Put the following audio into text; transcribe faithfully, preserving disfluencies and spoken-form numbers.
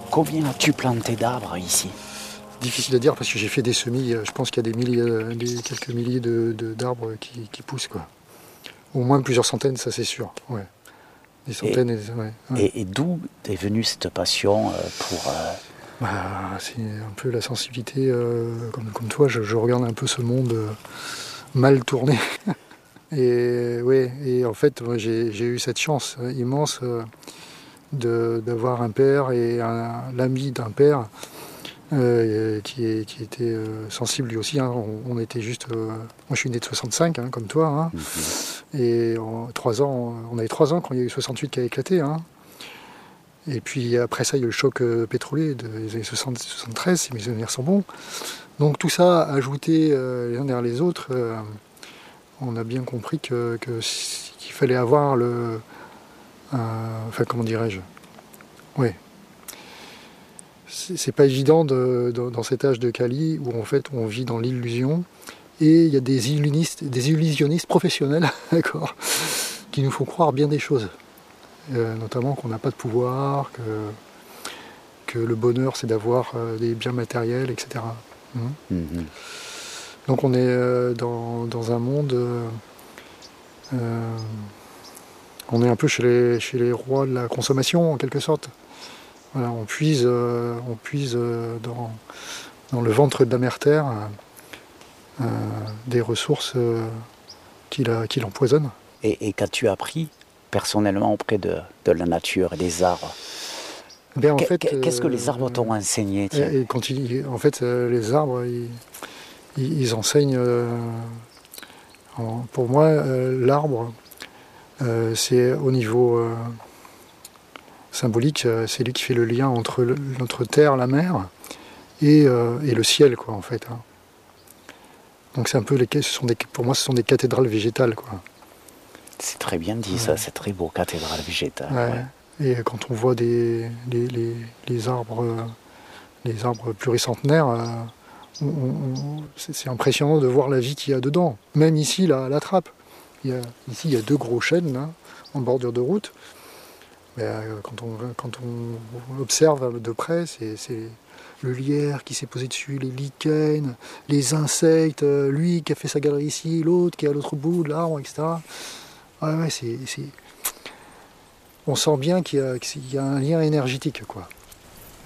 Combien as-tu planté d'arbres ici? Difficile à dire parce que j'ai fait des semis, je pense qu'il y a des milliers, des, quelques milliers de, de, d'arbres qui, qui poussent, quoi. Au moins plusieurs centaines, ça c'est sûr. Ouais. Des centaines. Et, Et, ouais, ouais. et, et d'où est venue cette passion pour... Euh... Bah, c'est un peu la sensibilité, euh, comme, comme toi, je, je regarde un peu ce monde euh, mal tourné. Et, ouais, et en fait, moi, j'ai, j'ai eu cette chance euh, immense euh, de, d'avoir un père et un, l'ami d'un père euh, qui, est, qui était euh, sensible lui aussi. Hein. On, on était juste... Euh, moi, je suis né de soixante-cinq, hein, comme toi. Hein. Mm-hmm. Et en trois ans, on avait trois ans quand il y a eu soixante-huit qui a éclaté. Hein. Et puis après ça, il y a eu le choc euh, pétrolier des années soixante, soixante-treize, si mes souvenirs sont bons. Donc tout ça, ajouté euh, les uns derrière les autres, euh, on a bien compris que, que, qu'il fallait avoir le... Euh, enfin, comment dirais-je? Oui. C'est, c'est pas évident de, de, dans cet âge de Cali où en fait on vit dans l'illusion et il y a des illusionnistes, des illusionnistes professionnels, d'accord, qui nous font croire bien des choses. Euh, notamment qu'on n'a pas de pouvoir, que, que le bonheur c'est d'avoir euh, des biens matériels, et cetera. Mmh. Mm-hmm. Donc on est euh, dans, dans un monde... Euh, euh, on est un peu chez les, chez les rois de la consommation en quelque sorte. Voilà, on puise, euh, on puise euh, dans, dans le ventre de la mère terre euh, des ressources euh, qui, la, qui l'empoisonnent. Et, et qu'as-tu appris personnellement auprès de, de la nature et des arbres? Ben, en fait, Qu'est-ce que les arbres t'ont enseigné? Tiens. Et, et quand il, en fait, euh, les arbres, ils, ils enseignent... Euh, en, pour moi, euh, l'arbre, euh, c'est au niveau... Euh, symbolique, c'est lui qui fait le lien entre le, notre terre, la mer, et, euh, et le ciel, quoi, en fait. Hein. Donc c'est un peu les, ce sont des, pour moi, ce sont des cathédrales végétales, quoi. C'est très bien dit, ouais. Ça, c'est très beau, cathédrale végétale. Ouais. Ouais. Et quand on voit des, les, les, les arbres, les arbres pluricentenaires, euh, on, on, c'est, c'est impressionnant de voir la vie qu'il y a dedans. Même ici, la, la trappe. Il y a, ici, il y a deux gros chênes là, en bordure de route. Mais quand on, quand on observe de près, c'est, c'est le lierre qui s'est posé dessus, les lichens, les insectes, lui qui a fait sa galerie ici, l'autre qui est à l'autre bout de l'arbre, et cetera. Ouais, ouais, c'est, c'est... On sent bien qu'il y a, qu'il y a un lien énergétique, quoi.